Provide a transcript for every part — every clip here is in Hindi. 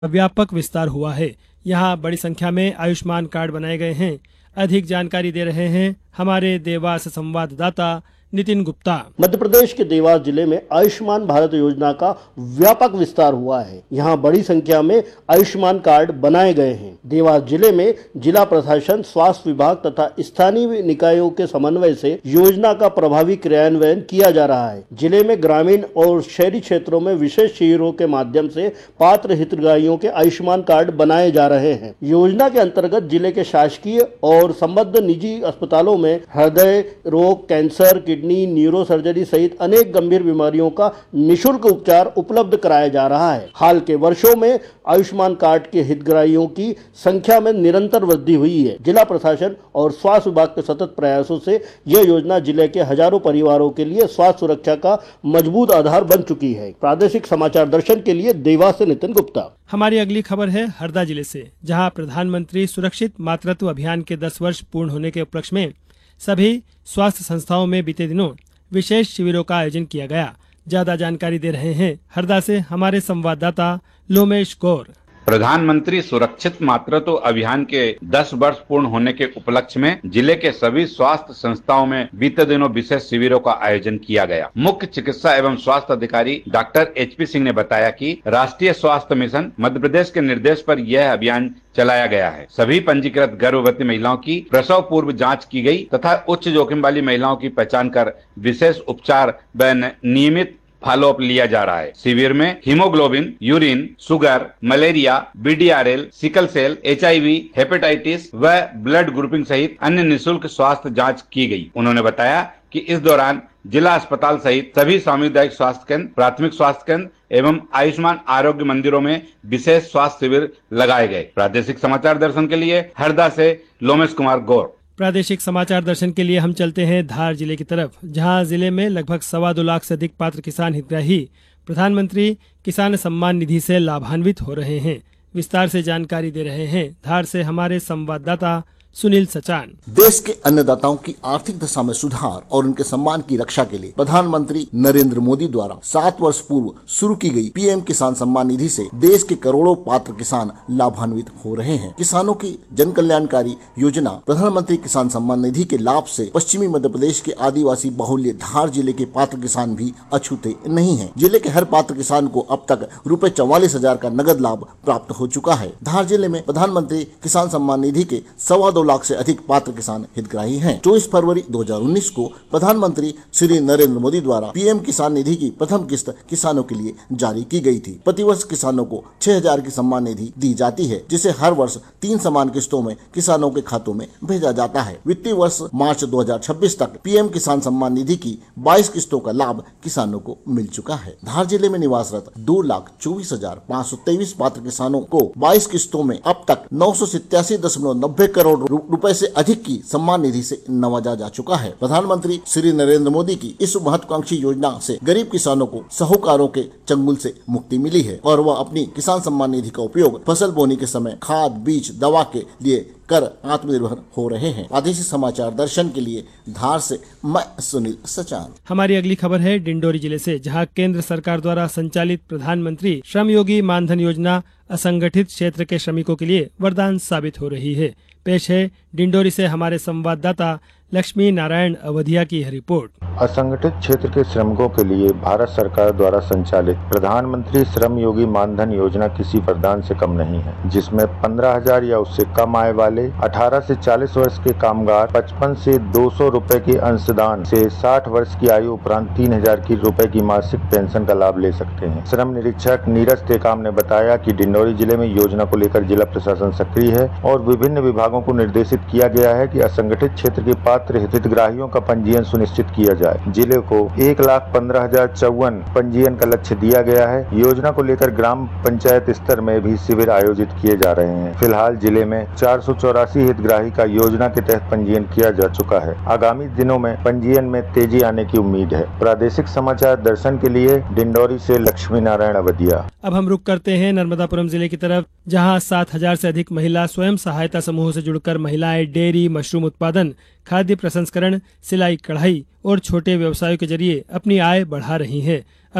व्यापक विस्तार हुआ है। यहाँ बड़ी संख्या में आयुष्मान कार्ड बनाए गए हैं। अधिक जानकारी दे रहे हैं हमारे देवास संवाददाता नितिन गुप्ता। मध्य प्रदेश के देवास जिले में आयुष्मान भारत योजना का व्यापक विस्तार हुआ है। यहाँ बड़ी संख्या में आयुष्मान कार्ड बनाए गए हैं। देवास जिले में जिला प्रशासन, स्वास्थ्य विभाग तथा स्थानीय निकायों के समन्वय से योजना का प्रभावी क्रियान्वयन किया जा रहा है। जिले में ग्रामीण और शहरी क्षेत्रों में विशेष शिविरों के माध्यम से पात्र हितग्राहियों के आयुष्मान कार्ड बनाए जा रहे हैं। योजना के अंतर्गत जिले के शासकीय और संबद्ध निजी अस्पतालों में हृदय रोग, कैंसर, न्यूरो सर्जरी सहित अनेक गंभीर बीमारियों का निःशुल्क उपचार उपलब्ध कराया जा रहा है। हाल के वर्षों में आयुष्मान कार्ड के हितग्राहियों की संख्या में निरंतर वृद्धि हुई है। जिला प्रशासन और स्वास्थ्य विभाग के सतत प्रयासों से यह योजना जिले के हजारों परिवारों के लिए स्वास्थ्य सुरक्षा का मजबूत आधार बन चुकी है। प्रादेशिक समाचार दर्शन के लिए देवास से नितिन गुप्ता। हमारी अगली खबर है हरदा जिले से, जहां प्रधानमंत्री सुरक्षित मातृत्व अभियान के 10 वर्ष पूर्ण होने के उपलक्ष्य में सभी स्वास्थ्य संस्थाओं में बीते दिनों विशेष शिविरों का आयोजन किया गया। ज्यादा जानकारी दे रहे हैं हरदा से हमारे संवाददाता लोमेश गौर। प्रधानमंत्री सुरक्षित मातृत्व अभियान के 10 वर्ष पूर्ण होने के उपलक्ष्य में जिले के सभी स्वास्थ्य संस्थाओं में बीते दिनों विशेष शिविरों का आयोजन किया गया। मुख्य चिकित्सा एवं स्वास्थ्य अधिकारी डॉक्टर HP सिंह ने बताया कि राष्ट्रीय स्वास्थ्य मिशन मध्य प्रदेश के निर्देश पर यह अभियान चलाया गया है। सभी पंजीकृत गर्भवती महिलाओं की प्रसव पूर्व जांच की गई तथा उच्च जोखिम वाली महिलाओं की पहचान कर विशेष उपचार व नियमित फॉलोअप लिया जा रहा है। शिविर में haemoglobin, urine, sugar, malaria, BDRL, sickle cell, HIV, hepatitis व ब्लड ग्रुपिंग सहित अन्य निःशुल्क स्वास्थ्य जांच की गई। उन्होंने बताया कि इस दौरान जिला अस्पताल सहित सभी सामुदायिक स्वास्थ्य केंद्र, प्राथमिक स्वास्थ्य केंद्र एवं आयुष्मान आरोग्य मंदिरों में विशेष स्वास्थ्य शिविर लगाए गए। प्रादेशिक समाचार दर्शन के लिए हरदा से लोमेश कुमार गौर। प्रादेशिक समाचार दर्शन के लिए हम चलते हैं धार जिले की तरफ, जहां जिले में लगभग 2.25 लाख से अधिक पात्र किसान हितग्राही प्रधानमंत्री किसान सम्मान निधि से लाभान्वित हो रहे हैं। विस्तार से जानकारी दे रहे हैं धार से हमारे संवाददाता सुनील सचान। देश के अन्नदाताओं की आर्थिक दशा में सुधार और उनके सम्मान की रक्षा के लिए प्रधानमंत्री नरेंद्र मोदी द्वारा 7 वर्ष पूर्व शुरू की गई PM किसान सम्मान निधि से देश के करोड़ों पात्र किसान लाभान्वित हो रहे हैं। किसानों की जन कल्याणकारी योजना प्रधानमंत्री किसान सम्मान निधि के लाभ से पश्चिमी मध्य प्रदेश के आदिवासी बाहुल्य धार जिले के पात्र किसान भी अछूते नहीं है। जिले के हर पात्र किसान को अब तक ₹44,000 का नगद लाभ प्राप्त हो चुका है। धार जिले में प्रधानमंत्री किसान सम्मान निधि के 2.25 लाख से अधिक पात्र किसान हितग्राही हैं। 24 फरवरी 2019 को प्रधानमंत्री श्री नरेंद्र मोदी द्वारा PM किसान निधि की प्रथम किस्त किसानों के लिए जारी की गई थी। प्रतिवर्ष किसानों को 6,000 की सम्मान निधि दी जाती है, जिसे हर वर्ष 3 समान किस्तों में किसानों के खातों में भेजा जाता है। वित्तीय वर्ष मार्च 2026 तक PM किसान सम्मान निधि की 22 किस्तों का लाभ किसानों को मिल चुका है। धार जिले में निवासरत 2,24,523 पात्र किसानों को 22 किस्तों में अब तक 987.90 करोड़ रुपए से अधिक की सम्मान निधि से नवाजा जा चुका है। प्रधानमंत्री श्री नरेंद्र मोदी की इस महत्वाकांक्षी योजना से गरीब किसानों को साहूकारों के चंगुल से मुक्ति मिली है और वह अपनी किसान सम्मान निधि का उपयोग फसल बोने के समय खाद, बीज, दवा के लिए कर आत्मनिर्भर हो रहे हैं। प्रादेशिक समाचार दर्शन के लिए धार से मैं सुनील सचान। हमारी अगली खबर है डिंडोरी जिले से, जहां केंद्र सरकार द्वारा संचालित प्रधानमंत्री श्रम योगी मानधन योजना असंगठित क्षेत्र के श्रमिकों के लिए वरदान साबित हो रही है। पेश है डिंडोरी से हमारे संवाददाता लक्ष्मी नारायण अवधिया की यह रिपोर्ट। असंगठित क्षेत्र के श्रमिकों के लिए भारत सरकार द्वारा संचालित प्रधानमंत्री श्रम योगी मानधन योजना किसी वरदान से कम नहीं है, जिसमें 15,000 या उससे कम आय वाले 18 से 40 वर्ष के कामगार 55 से 200 रुपए के अंशदान से 60 वर्ष की आयु उपरांत 3,000 रुपए की मासिक पेंशन का लाभ ले सकते हैं। श्रम निरीक्षक नीरज टेकाम ने बताया कि डिंडोरी जिले में योजना को लेकर जिला प्रशासन सक्रिय है और विभिन्न विभागों को निर्देशित किया गया है कि असंगठित क्षेत्र के पात्र हितग्राहियों का पंजीयन सुनिश्चित किया जाए। जिले को 1,15,054 पंजीयन का लक्ष्य दिया गया है। योजना को लेकर ग्राम पंचायत स्तर में भी शिविर आयोजित किए जा रहे हैं। फिलहाल जिले में 484 हितग्राही का योजना के तहत पंजीयन किया जा चुका है। आगामी दिनों में पंजीयन में तेजी आने की उम्मीद है। प्रादेशिक समाचार दर्शन के लिए डिंडोरी से लक्ष्मी नारायण अवधिया। अब हम रुक करते हैं नर्मदापुरम जिले की तरफ, जहां 7,000 से अधिक महिला स्वयं सहायता समूहों से जुड़कर महिलाएं डेयरी, मशरूम उत्पादन, खाद्य प्रसंस्करण, सिलाई कढ़ाई और छोटे व्यवसायों के जरिए अपनी आय बढ़ा रही हैं। अब तक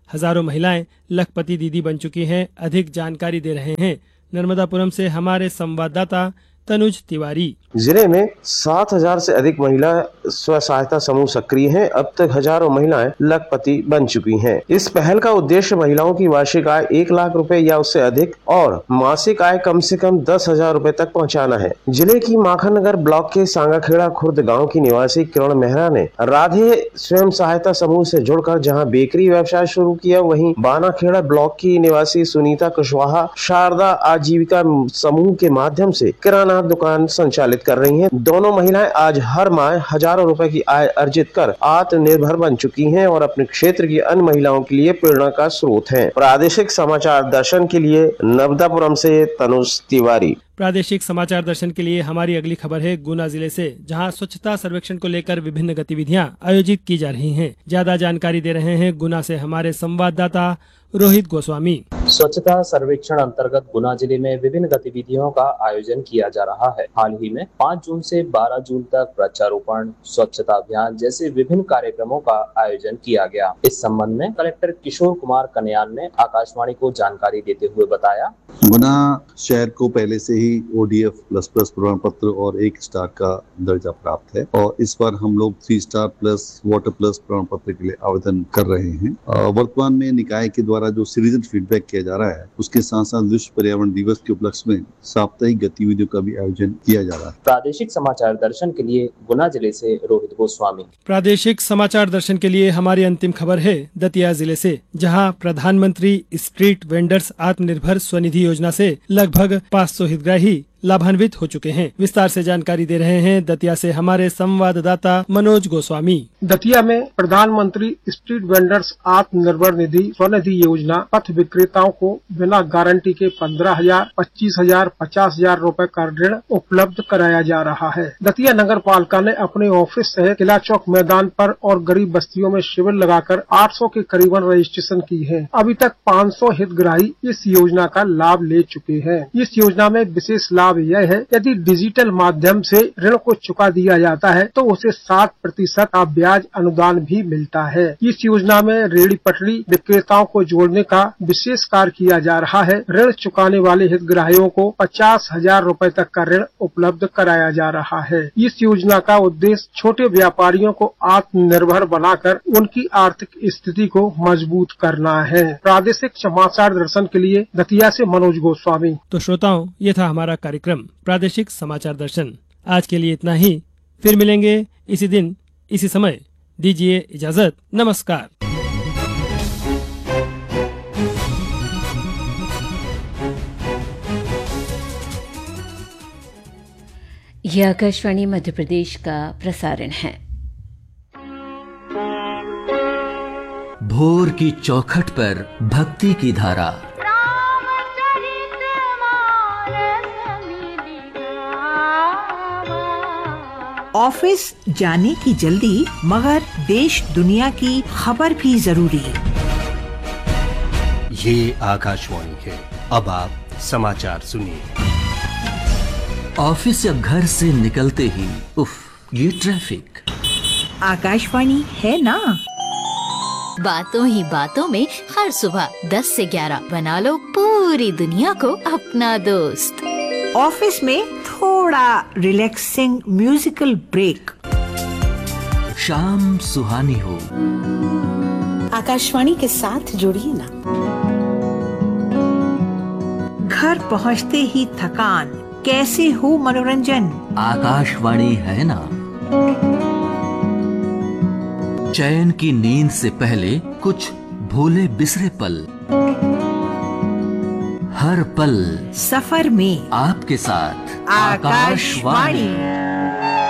हजारों महिलाएं लखपति दीदी बन चुकी हैं। अधिक जानकारी दे रहे हैं नर्मदापुरम से हमारे संवाददाता तनुज तिवारी। जिले में 7,000 से अधिक महिला स्व सहायता समूह सक्रिय हैं। अब तक हजारों महिलाएं लखपति बन चुकी हैं। इस पहल का उद्देश्य महिलाओं की वार्षिक आय 1 लाख रुपए या उससे अधिक और मासिक आय कम से कम 10,000 रुपए तक पहुंचाना है। जिले की माखननगर ब्लॉक के सांगाखेड़ा खुर्द गांव की निवासी किरण मेहरा ने राधे स्वयं सहायता समूह से जुड़कर जहां बेकरी व्यवसाय शुरू किया, वहीं बानाखेड़ा ब्लॉक की निवासी सुनीता कुशवाहा शारदा आजीविका समूह के माध्यम से किराना दुकान संचालित कर रही हैं। दोनों महिलाएं आज हर माह हजारों रुपए की आय अर्जित कर आत्मनिर्भर बन चुकी हैं और अपने क्षेत्र की अन्य महिलाओं के लिए प्रेरणा का स्रोत हैं। प्रादेशिक समाचार दर्शन के लिए नर्मदापुरम से तनुज तिवारी। प्रादेशिक समाचार दर्शन के लिए हमारी अगली खबर है गुना जिले से, जहां स्वच्छता सर्वेक्षण को लेकर विभिन्न गतिविधियां आयोजित की जा रही हैं। ज्यादा जानकारी दे रहे हैं गुना से हमारे संवाददाता रोहित गोस्वामी। स्वच्छता सर्वेक्षण अंतर्गत गुना जिले में विभिन्न गतिविधियों का आयोजन किया जा रहा है। हाल ही में 5 जून से 12 जून तक वृक्षारोपण, स्वच्छता अभियान जैसे विभिन्न कार्यक्रमों का आयोजन किया गया। इस संबंध में कलेक्टर किशोर कुमार कन्याल ने आकाशवाणी को जानकारी देते हुए बताया, गुना शहर को पहले से ही ODF++ प्रमाण पत्र और 1 स्टार का दर्जा प्राप्त है और इस बार हम लोग 3 स्टार प्लस वाटर प्लस प्रमाण पत्र के लिए आवेदन कर रहे हैं। वर्तमान में निकाय के द्वारा जो सिटीजन फीडबैक किया जा रहा है, उसके साथ साथ विश्व पर्यावरण दिवस के उपलक्ष्य में साप्ताहिक गतिविधियों का भी आयोजन किया जा रहा है। प्रादेशिक समाचार दर्शन के लिए गुना जिले से रोहित गोस्वामी। प्रादेशिक समाचार दर्शन के लिए हमारी अंतिम खबर है दतिया जिले से, जहां प्रधानमंत्री स्ट्रीट वेंडर्स आत्मनिर्भर स्वनिधि योजना से लगभग 500 हितग्राही लाभान्वित हो चुके हैं। विस्तार से जानकारी दे रहे हैं दतिया से हमारे संवाददाता मनोज गोस्वामी। दतिया में प्रधानमंत्री स्ट्रीट वेंडर्स आत्मनिर्भर निधि स्वनिधि योजना पथ विक्रेताओं को बिना गारंटी के 15,000, 25,000, 50,000 रुपए का ऋण उपलब्ध कराया जा रहा है। दतिया नगर पालिका ने अपने ऑफिस सहित किला चौक मैदान पर और गरीब बस्तियों में शिविर लगाकर 800 के करीबन रजिस्ट्रेशन की है। अभी तक 500 हितग्राही इस योजना का लाभ ले चुके हैं। इस योजना में विशेष लाभ यह है, यदि डिजिटल माध्यम से ऋण को चुका दिया जाता है तो उसे 7% का ब्याज अनुदान भी मिलता है। इस योजना में रेहड़ी पटरी विक्रेताओं को जोड़ने का विशेष कार्य किया जा रहा है। ऋण चुकाने वाले हितग्राहियों को 50,000 रुपए तक का ऋण उपलब्ध कराया जा रहा है। इस योजना का उद्देश्य छोटे व्यापारियों को आत्मनिर्भर बनाकर उनकी आर्थिक स्थिति को मजबूत करना है। प्रादेशिक समाचार दर्शन के लिए दतिया से मनोज गोस्वामी। तो श्रोताओं, ये था हमारा कार्यक्रम प्रादेशिक समाचार दर्शन। आज के लिए इतना ही, फिर मिलेंगे इसी दिन इसी समय। दीजिए इजाजत, नमस्कार। यह आकाशवाणी मध्य प्रदेश का प्रसारण है। भोर की चौखट पर भक्ति की धारा, ऑफिस जाने की जल्दी मगर देश दुनिया की खबर भी जरूरी। ये आकाशवाणी है, अब आप समाचार सुनिए। ऑफिस या घर से निकलते ही उफ, ये ट्रैफिक। आकाशवाणी है ना। बातों ही बातों में हर सुबह 10 से 11 बना लो पूरी दुनिया को अपना दोस्त। ऑफिस में थोड़ा रिलैक्सिंग म्यूजिकल ब्रेक। शाम सुहानी हो, आकाशवाणी के साथ जुड़िए ना। घर पहुंचते ही थकान, कैसे हो मनोरंजन, आकाशवाणी है ना। चैन की नींद से पहले कुछ भूले बिसरे पल, हर पल सफर में आपके साथ आकाशवाणी।